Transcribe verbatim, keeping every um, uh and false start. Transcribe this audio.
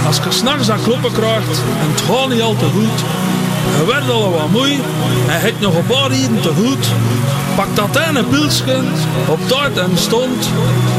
Als je s'nachts aan kloppen krijgt en het gaat niet al te goed, je werd al wat moe en het nog een paar uur te goed, pak dat ene pilsje op tijd en stond